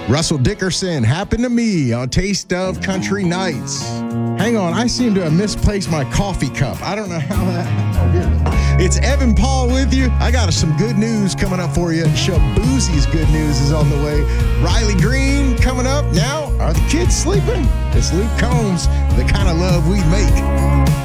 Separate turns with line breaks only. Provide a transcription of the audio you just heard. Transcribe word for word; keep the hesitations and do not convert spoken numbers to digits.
Russell Dickerson, Happened to Me on Taste of Country Nights. Hang on, I seem to have misplaced my coffee cup. I don't know how that... Oh, here it is. It's Evan Paul with you. I got some good news coming up for you. Shaboozy's good news is on the way. Riley Green coming up. Now, are the kids sleeping? It's Luke Combs, The Kind of Love We Make.